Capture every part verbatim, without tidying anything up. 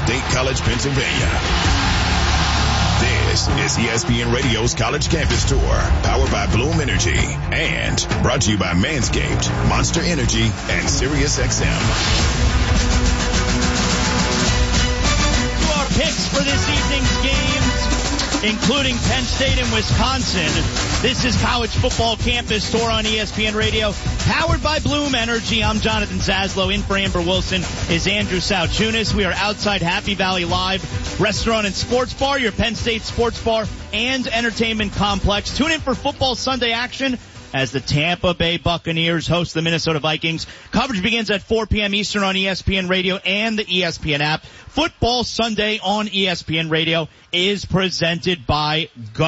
State College, Pennsylvania. This is E S P N Radio's College Campus Tour, powered by Bloom Energy, and brought to you by Manscaped, Monster Energy, and SiriusXM. To our picks for this evening's games, including Penn State and Wisconsin. This is College Football Campus Tour on E S P N Radio, powered by Bloom Energy. I'm Jonathan Zaslow. In for Amber Wilson is Andrew Sauchunas. We are outside Happy Valley Live Restaurant and Sports Bar, your Penn State sports bar and entertainment complex. Tune in for football Sunday action as the Tampa Bay Buccaneers host the Minnesota Vikings. Coverage begins at four p.m. Eastern on E S P N Radio and the E S P N app. Football Sunday on E S P N Radio is presented by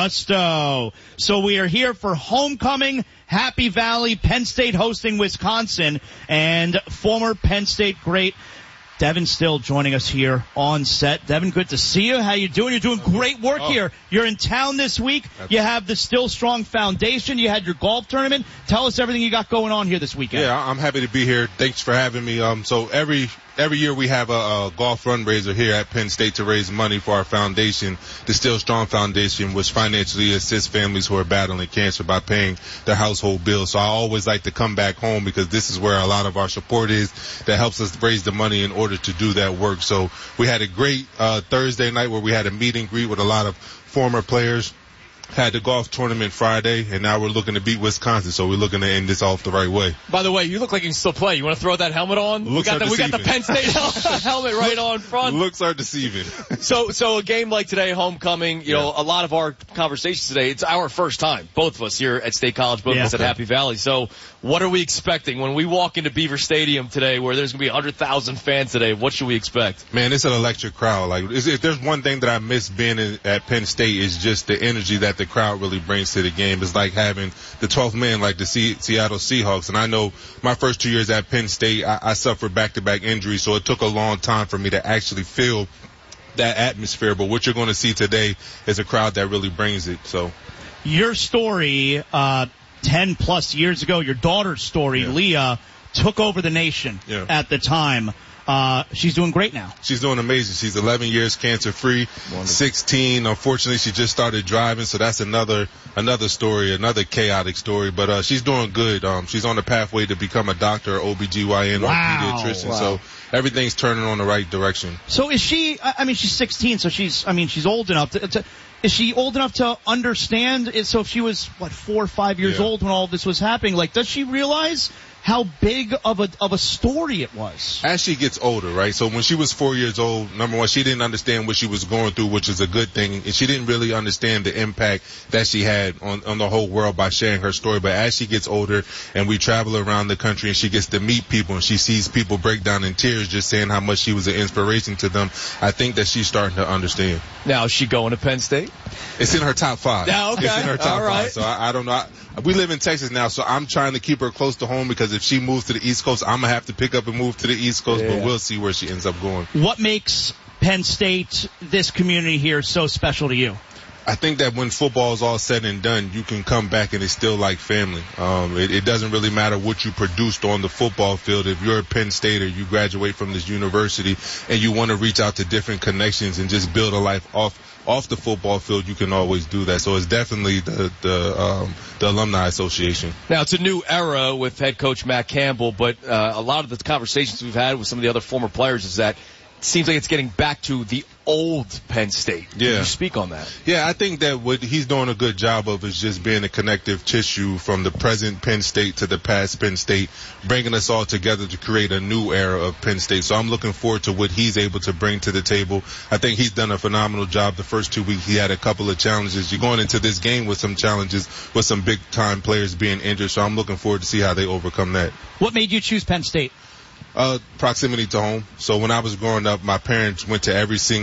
Gusto. So we are here for homecoming, Happy Valley, Penn State hosting Wisconsin, and former Penn State great Devin Still joining us here on set. Devin, good to see you. How you doing? You're doing great work oh. here. You're in town this week. You have the Still Strong Foundation. You had your golf tournament. Tell us everything you got going on here this weekend. Yeah, I'm happy to be here. Thanks for having me. Um, so every every year we have a, a golf fundraiser here at Penn State to raise money for our foundation, the Still Strong Foundation, which financially assists families who are battling cancer by paying their household bills. So I always like to come back home because this is where a lot of our support is that helps us raise the money in order to do that work. So we had a great uh, Thursday night where we had a meet and greet with a lot of former players. Had the golf tournament Friday, and now we're looking to beat Wisconsin, so we're looking to end this off the right way. By the way, you look like you can still play. You want to throw that helmet on? Looks we got are the, we got the Penn State helmet right on front. Looks are deceiving. So, so a game like today, homecoming, you yeah. know, a lot of our conversations today, it's our first time, both of us here at State College, both yeah. of us at Happy Valley. So what are we expecting when we walk into Beaver Stadium today where there's going to be one hundred thousand fans today? What should we expect? Man, it's an electric crowd. Like, if there's one thing that I miss being in, at Penn State is just the energy that the crowd really brings to the game. It's like having the twelfth man like the C- Seattle Seahawks. And I know my first two years at Penn State, I, I suffered back-to-back injuries, so it took a long time for me to actually feel that atmosphere. But what you're going to see today is a crowd that really brings it. So, your story, uh, ten plus years ago, your daughter's story, yeah. Leah, took over the nation yeah. at the time. Uh, she's doing great now. She's doing amazing. She's eleven years cancer-free, sixteen. Unfortunately, she just started driving, so that's another another story, another chaotic story. But uh, she's doing good. Um, she's on the pathway to become a doctor, O B G Y N, wow. or pediatrician. Wow. So everything's turning on the right direction. So is she? I mean, she's sixteen, so she's. I mean, she's old enough to. to is she old enough to understand? So if she was what four or five years yeah. old when all this was happening, like, does she realize how big of a of a story it was? As she gets older, right? So when she was four years old, number one, she didn't understand what she was going through, which is a good thing. And she didn't really understand the impact that she had on, on the whole world by sharing her story. But as she gets older and we travel around the country and she gets to meet people and she sees people break down in tears just saying how much she was an inspiration to them, I think that she's starting to understand. Now, is she going to Penn State? It's in her top five. Yeah, okay. It's in her top All right. five. So I, I don't know. I, we live in Texas now, so I'm trying to keep her close to home because if she moves to the East Coast, I'm going to have to pick up and move to the East Coast, yeah. but we'll see where she ends up going. What makes Penn State, this community here, so special to you? I think that when football is all said and done, you can come back and it's still like family. Um, it, it doesn't really matter what you produced on the football field. If you're a Penn State or you graduate from this university and you want to reach out to different connections and just build a life off off the football field, you can always do that. So it's definitely the the, um, the Alumni Association. Now, it's a new era with head coach Matt Campbell, but uh, a lot of the conversations we've had with some of the other former players is that it seems like it's getting back to the old Penn State. Yeah. Can you speak on that? Yeah, I think that what he's doing a good job of is just being a connective tissue from the present Penn State to the past Penn State, bringing us all together to create a new era of Penn State. So I'm looking forward to what he's able to bring to the table. I think he's done a phenomenal job. The first two weeks he had a couple of challenges. You're going into this game with some challenges, with some big-time players being injured. So I'm looking forward to see how they overcome that. What made you choose Penn State? Uh, proximity to home. So when I was growing up, my parents went to every single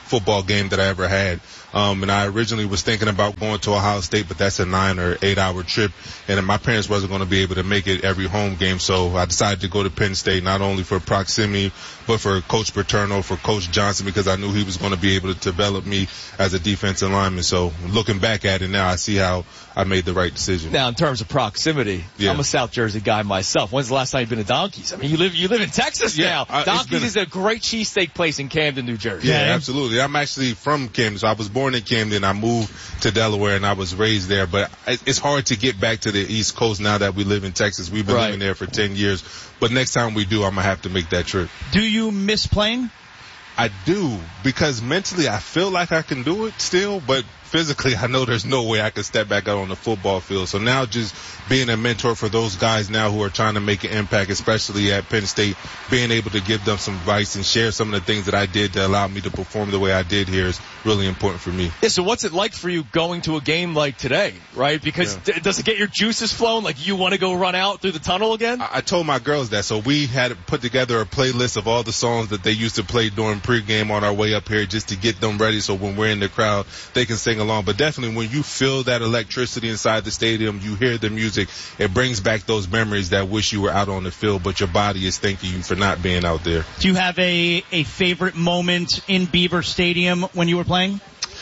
football game that I ever had. Um, and I originally was thinking about going to Ohio State, but that's a nine or eight hour trip. And my parents wasn't going to be able to make it every home game. So I decided to go to Penn State, not only for proximity, but for Coach Paterno, for Coach Johnson, because I knew he was going to be able to develop me as a defensive lineman. So looking back at it now, I see how I made the right decision. Now, in terms of proximity, yeah. I'm a South Jersey guy myself. When's the last time you've been to Donkeys? I mean, you live you live in Texas yeah, now. Uh, Donkeys a, is a great cheesesteak place in Camden, New Jersey. Yeah, absolutely. I'm actually from Camden. So I was born in Camden. I moved to Delaware, and I was raised there. But it's hard to get back to the East Coast now that we live in Texas. We've been right. living there for ten years. But next time we do, I'm going to have to make that trip. Do you miss playing? I do, because mentally I feel like I can do it still, but physically I know there's no way I can step back out on the football field. So now just being a mentor for those guys now who are trying to make an impact, especially at Penn State, being able to give them some advice and share some of the things that I did to allow me to perform the way I did here is really important for me. Yeah, so what's it like for you going to a game like today, right? Because yeah. d- does it get your juices flowing? Like you want to go run out through the tunnel again? I-, I told my girls that. So we had put together a playlist of all the songs that they used to play during pregame on our way up here just to get them ready so when we're in the crowd, they can sing along. But definitely when you feel that electricity inside the stadium, you hear the music, it brings back those memories that wish you were out on the field, but your body is thanking you for not being out there. Do you have a, a favorite moment in Beaver Stadium when you were playing?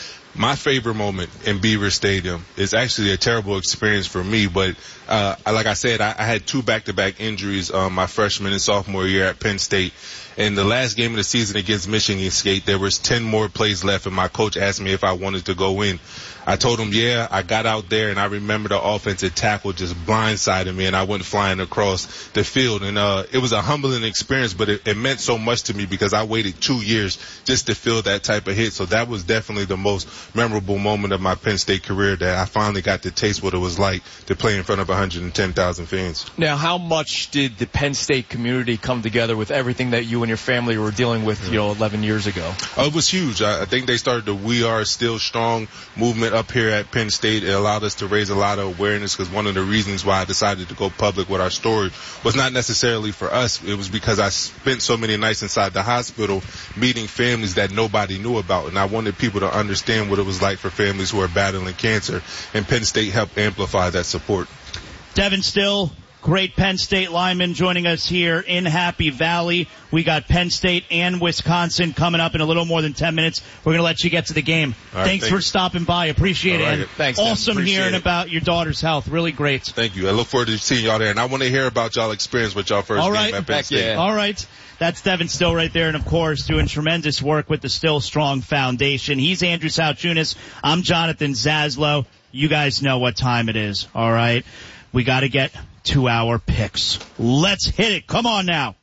My favorite moment in Beaver Stadium is actually a terrible experience for me, but uh like I said, I, I had two back-to-back injuries um, my freshman and sophomore year at Penn State. In the last game of the season against Michigan State, there was ten more plays left, and my coach asked me if I wanted to go in. I told him, yeah. I got out there, and I remember the offensive tackle just blindsided me, and I went flying across the field. And uh it was a humbling experience, but it, it meant so much to me because I waited two years just to feel that type of hit. So that was definitely the most memorable moment of my Penn State career, that I finally got to taste what it was like to play in front of one hundred ten thousand fans. Now, how much did the Penn State community come together with everything that you and your family were dealing with, you know, eleven years ago? Oh, it was huge. I, I think they started the We Are Still Strong movement up here at Penn State. It allowed us to raise a lot of awareness, because one of the reasons why I decided to go public with our story was not necessarily for us. It was because I spent so many nights inside the hospital meeting families that nobody knew about, and I wanted people to understand what it was like for families who are battling cancer, and Penn State helped amplify that support. Devin Still, great Penn State lineman, joining us here in Happy Valley. We got Penn State and Wisconsin coming up in a little more than ten minutes. We're going to let you get to the game. Right, Thanks thank for stopping by. Appreciate All it. right. And Thanks, awesome hearing it. about your daughter's health. Really great. Thank you. I look forward to seeing y'all there, and I want to hear about y'all experience with y'all first All game right. at Penn Heck State. yeah. All right. That's Devin Still right there, and of course doing tremendous work with the Still Strong Foundation. He's Andrew Sauchunas. I'm Jonathan Zaslow. You guys know what time it is. All right. We got to get to our picks. Let's hit it. Come on now.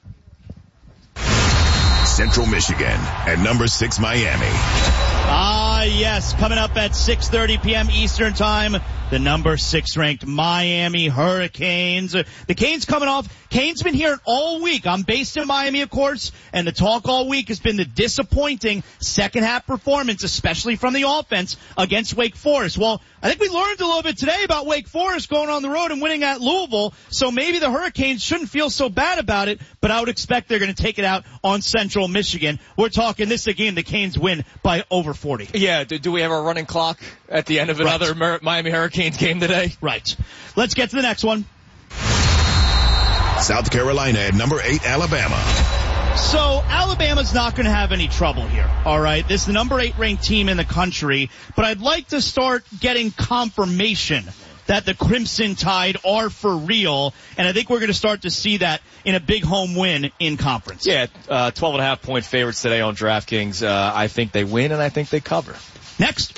Central Michigan and number six Miami. Ah, yes. Coming up at six thirty p.m. Eastern Time, the number six ranked Miami Hurricanes. The Canes coming off. Canes been here all week. I'm based in Miami, of course, and the talk all week has been the disappointing second half performance, especially from the offense against Wake Forest. Well, I think we learned a little bit today about Wake Forest going on the road and winning at Louisville, so maybe the Hurricanes shouldn't feel so bad about it, but I would expect they're going to take it out on Central Michigan. We're talking this again, the Canes win by over forty. Yeah, do, do we have a running clock at the end of another right. Miami Hurricanes game today? Right. Let's get to the next one. South Carolina at number eight, Alabama. So Alabama's not going to have any trouble here, all right? This is the number eight ranked team in the country, but I'd like to start getting confirmation that the Crimson Tide are for real, and I think we're going to start to see that in a big home win in conference. Yeah, uh, twelve and a half point favorites today on DraftKings. Uh, I think they win, and I think they cover. Next.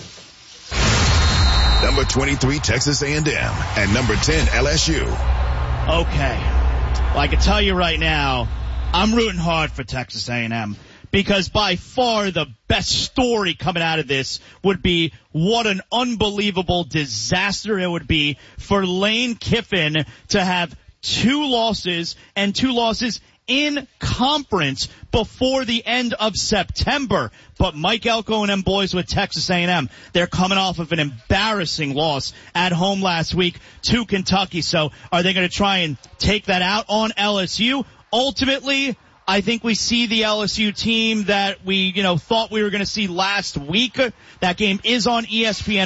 Number twenty-three, Texas A and M, and number ten, L S U. Okay. Well, I can tell you right now, I'm rooting hard for Texas A and M because by far the best story coming out of this would be what an unbelievable disaster it would be for Lane Kiffin to have two losses and two losses in conference before the end of September. But Mike Elko and them boys with Texas A and M, they're coming off of an embarrassing loss at home last week to Kentucky. So are they going to try and take that out on L S U? Ultimately, I think we see the L S U team that we, you know, thought we were going to see last week. That game is on E S P N